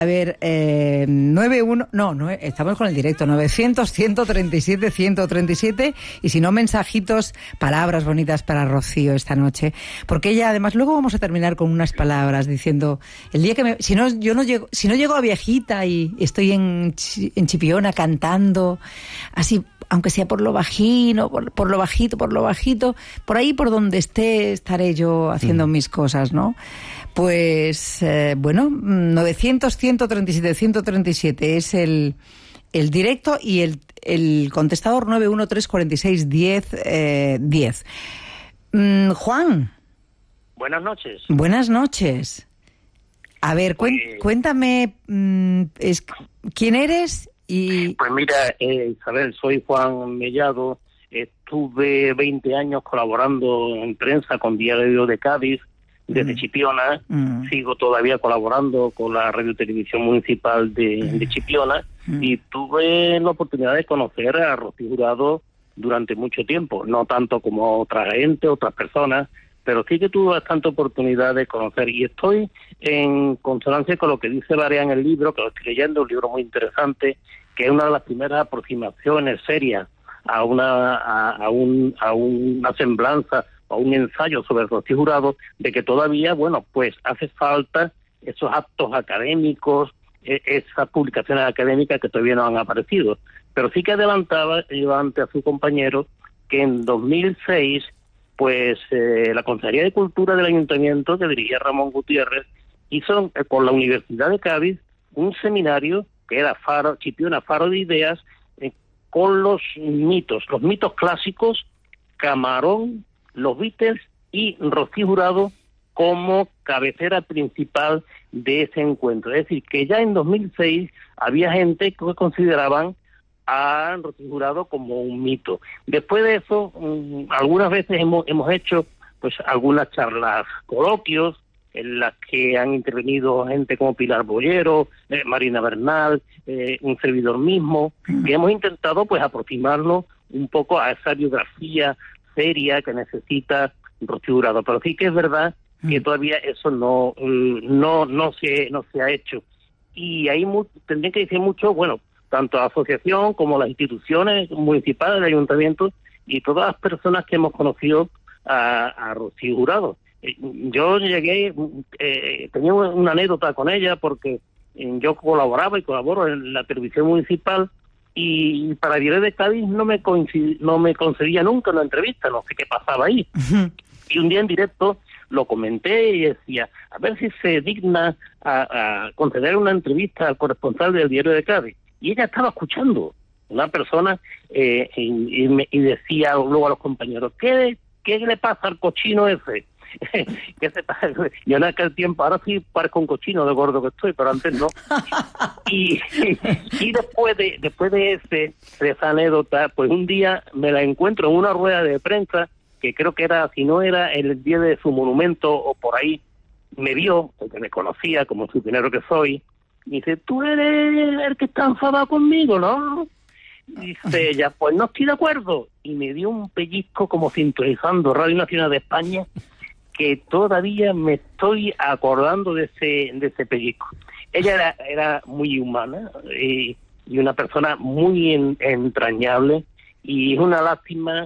A ver, 91, no, estamos con el directo, 900-137-137, y si no, mensajitos, palabras bonitas para Rocío esta noche, porque ella, además, luego vamos a terminar con unas palabras diciendo, el día que si no llego a viejita y estoy en Chipiona cantando, así, aunque sea por lo bajino, por lo bajito, por ahí por donde estaré yo haciendo mis cosas, ¿no? Pues, 900-137-137 es el directo, y el contestador 913-46-10-10. Juan. Buenas noches. Buenas noches. A ver, cuéntame, ¿quién eres? Pues mira, Isabel, soy Juan Mellado. Estuve 20 años colaborando en prensa con Diario de Cádiz, desde Chipiona. Sigo todavía colaborando con la Radio Televisión Municipal de Chipiona, y tuve la oportunidad de conocer a Rocío Jurado durante mucho tiempo, no tanto como otra gente, otras personas, pero sí que tuve bastante oportunidad de conocer, y estoy en consonancia con lo que dice Barea en el libro, que lo estoy leyendo, un libro muy interesante, que es una de las primeras aproximaciones serias a una semblanza, a un ensayo sobre Rocío Jurado, de que todavía, pues hace falta esos actos académicos, esas publicaciones académicas que todavía no han aparecido. Pero sí que adelantaba yo ante a su compañero que en 2006, pues la Consejería de Cultura del Ayuntamiento, que dirigía Ramón Gutiérrez, hizo con la Universidad de Cádiz un seminario que era Chipiona Faro de Ideas, con los mitos clásicos, Camarón, los Beatles y Rocío Jurado como cabecera principal de ese encuentro. Es decir, que ya en 2006 había gente que consideraban a Rocío Jurado como un mito. Después de eso, algunas veces hemos hecho pues algunas charlas, coloquios, en las que han intervenido gente como Pilar Bollero, Marina Bernal, un servidor mismo, que hemos intentado pues aproximarnos un poco a esa biografía seria que necesita Rocío Jurado. Pero sí que es verdad que todavía eso no se ha hecho. Y ahí tendría que decir mucho, tanto la asociación como las instituciones municipales, el ayuntamiento, y todas las personas que hemos conocido a Rocío Jurado. Yo llegué, tenía una anécdota con ella, porque yo colaboro en la televisión municipal, y para Diario de Cádiz no me concedía nunca una entrevista, no sé qué pasaba ahí. Y un día en directo lo comenté y decía, a ver si se digna a conceder una entrevista al corresponsal del Diario de Cádiz. Y ella estaba escuchando, una persona, y decía luego a los compañeros, ¿qué le pasa al cochino ese? Yo en aquel tiempo, ahora sí parezco un cochino de gordo que estoy, pero antes no. Y después de esa anécdota, pues un día me la encuentro en una rueda de prensa, que creo que era, si no era el día de su monumento o por ahí, me vio, porque me conocía como supinero que soy, y dice, tú eres el que está enfadado conmigo, ¿no? Dice ella, pues no estoy de acuerdo, y me dio un pellizco como sintonizando Radio Nacional de España, que todavía me estoy acordando de ese pellizco. Ella era muy humana, y una persona muy entrañable, y es una lástima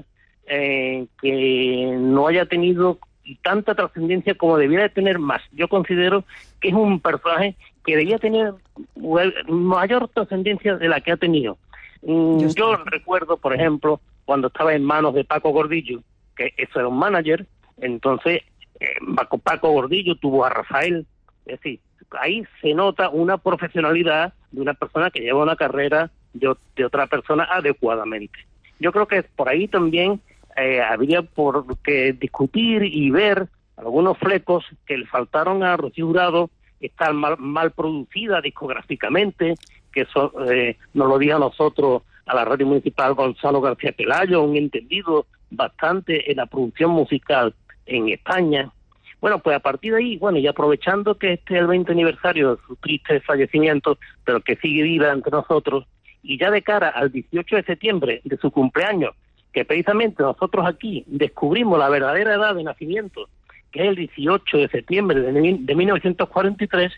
que no haya tenido tanta trascendencia como debiera de tener más. Yo considero que es un personaje que debía tener mayor trascendencia de la que ha tenido. Yo recuerdo, por ejemplo, cuando estaba en manos de Paco Gordillo, que eso era un manager, entonces Paco Gordillo tuvo a Rafael, es decir, ahí se nota una profesionalidad de una persona que lleva una carrera de otra persona adecuadamente. Yo creo que por ahí también habría por que discutir y ver algunos flecos que le faltaron a Rocío Jurado. Está mal producida discográficamente, que eso nos lo dijo a nosotros, a la radio municipal, Gonzalo García Pelayo, un entendido bastante en la producción musical en España. Bueno, pues a partir de ahí, y aprovechando que este es el 20 aniversario de su triste fallecimiento, pero que sigue viva entre nosotros, y ya de cara al 18 de septiembre de su cumpleaños, que precisamente nosotros aquí descubrimos la verdadera edad de nacimiento, que es el 18 de septiembre de 1943,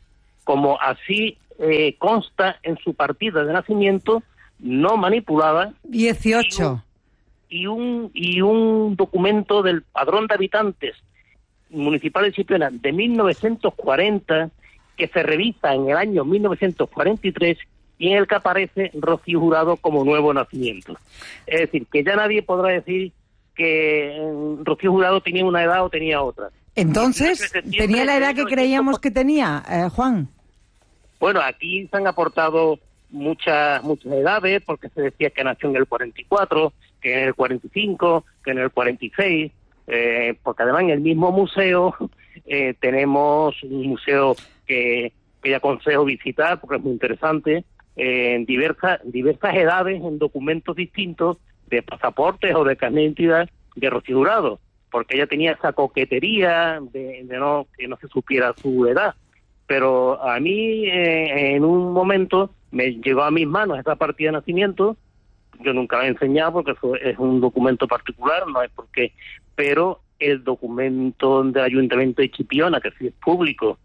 como así consta en su partida de nacimiento, no manipulada. 18. Y un documento del Padrón de Habitantes Municipal de Chipiona de 1940, que se revisa en el año 1943, y en el que aparece Rocío Jurado como nuevo nacimiento. Es decir, que ya nadie podrá decir que Rocío Jurado tenía una edad o tenía otra. Entonces, ¿tenía la edad que creíamos que tenía, Juan? Bueno, aquí se han aportado muchas edades, porque se decía que nació en el 44, que en el 45, que en el 46, porque además en el mismo museo tenemos un museo que aconsejo visitar, porque es muy interesante, en diversas edades, en documentos distintos, de pasaportes o de carnet de identidad de Rocío Jurado, porque ella tenía esa coquetería de que no se supiera su edad. Pero a mí, en un momento, me llegó a mis manos esa partida de nacimiento. Yo nunca la he enseñado porque eso es un documento particular, no es porque, pero el documento del Ayuntamiento de Chipiona, que sí es público,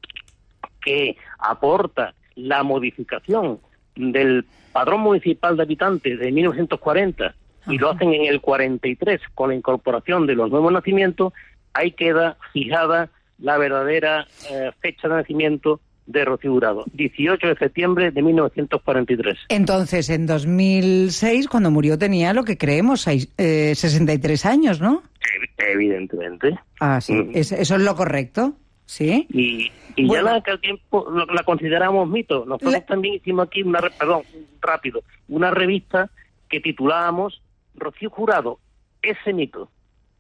que aporta la modificación del Padrón Municipal de Habitantes de 1940, y lo hacen en el 43 con la incorporación de los nuevos nacimientos, ahí queda fijada la verdadera fecha de nacimiento de Rocío Jurado, 18 de septiembre de 1943. Entonces, en 2006, cuando murió, tenía lo que creemos, 63 años, ¿no? Evidentemente. Ah, sí, eso es lo correcto, ¿sí? Y bueno, ya en aquel tiempo la consideramos mito. Nosotros también hicimos aquí una revista que titulábamos Rocío Jurado, ese mito.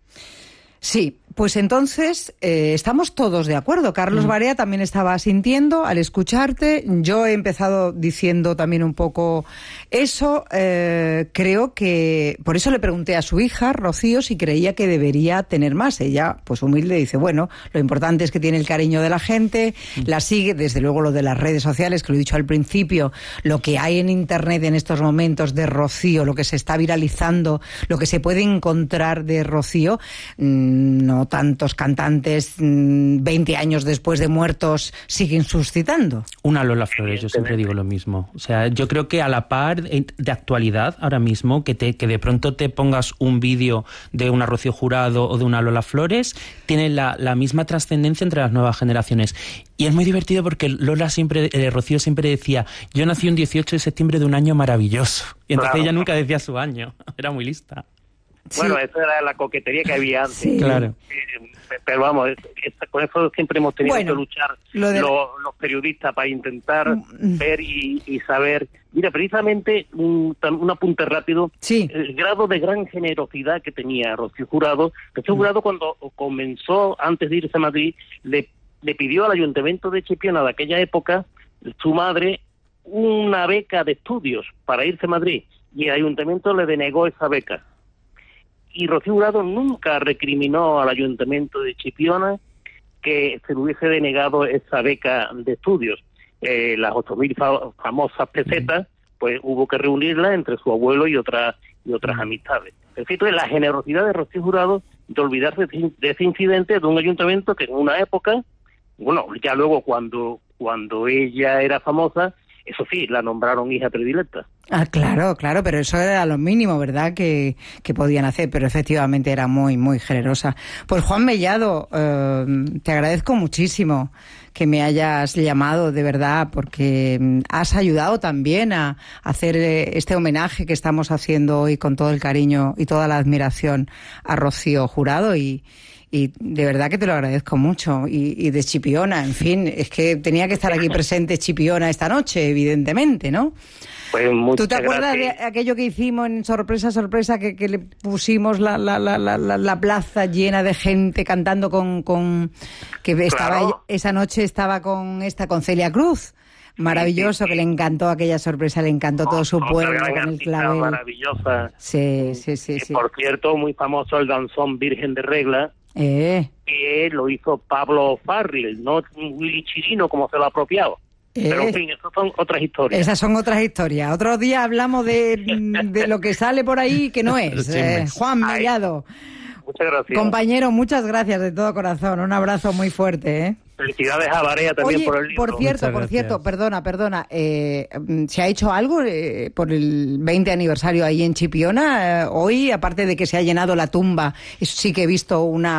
Sí, pues entonces estamos todos de acuerdo. Carlos Barea también estaba asintiendo al escucharte. Yo he empezado diciendo también un poco eso. Creo que... Por eso le pregunté a su hija, Rocío, si creía que debería tener más. Ella, pues humilde, dice, bueno, lo importante es que tiene el cariño de la gente, la sigue, desde luego lo de las redes sociales, que lo he dicho al principio, lo que hay en Internet en estos momentos de Rocío, lo que se está viralizando, lo que se puede encontrar de Rocío... no tantos cantantes 20 años después de muertos siguen suscitando. Una Lola Flores, yo siempre digo lo mismo. O sea, yo creo que a la par de actualidad ahora mismo, que de pronto te pongas un vídeo de una Rocío Jurado o de una Lola Flores, tiene la misma trascendencia entre las nuevas generaciones. Y es muy divertido porque Rocío siempre decía, yo nací un 18 de septiembre de un año maravilloso. Y entonces ella nunca decía su año. Era muy lista. Bueno, Sí. esa era la coquetería que había antes. Sí. Claro. Pero vamos, con eso siempre hemos tenido que luchar los periodistas para intentar ver y saber. Mira, precisamente un apunte rápido. Sí. El grado de gran generosidad que tenía Rocío Jurado. Rocío Jurado, cuando comenzó, antes de irse a Madrid, le pidió al Ayuntamiento de Chipiona de aquella época, su madre, una beca de estudios para irse a Madrid, y el Ayuntamiento le denegó esa beca. Y Rocío Jurado nunca recriminó al Ayuntamiento de Chipiona que se le hubiese denegado esa beca de estudios. Las 8.000 famosas pesetas, pues hubo que reunirlas entre su abuelo y otras amistades. En fin, la generosidad de Rocío Jurado de olvidarse de ese incidente de un ayuntamiento que en una época, bueno, ya luego cuando ella era famosa, eso sí, la nombraron hija predilecta. Ah, claro, pero eso era lo mínimo, ¿verdad?, que podían hacer, pero efectivamente era muy, muy generosa. Pues Juan Mellado, te agradezco muchísimo que me hayas llamado, de verdad, porque has ayudado también a hacer este homenaje que estamos haciendo hoy con todo el cariño y toda la admiración a Rocío Jurado y de verdad que te lo agradezco mucho. Y de Chipiona, en fin, es que tenía que estar aquí presente Chipiona esta noche, evidentemente, ¿no? Pues ¿Tú te acuerdas de aquello que hicimos en Sorpresa, que le pusimos la plaza llena de gente cantando con que estaba Claro. esa noche estaba con Celia Cruz? Maravilloso, que le encantó aquella sorpresa, le encantó todo su pueblo con el clavel. Maravillosa. Sí. Por cierto, muy famoso el danzón Virgen de Regla, que lo hizo Pablo Farril, no Willy Chirino como se lo ha apropiado. Pero en fin, esas son otras historias. Esas son otras historias. Otro día hablamos de lo que sale por ahí que no es. Juan Mellado. Muchas gracias. Compañero, muchas gracias de todo corazón. Un abrazo muy fuerte. Felicidades a Barea también. Oye, por el libro. por cierto, perdona, ¿se ha hecho algo por el 20 aniversario ahí en Chipiona? Hoy, aparte de que se ha llenado la tumba, eso sí que he visto una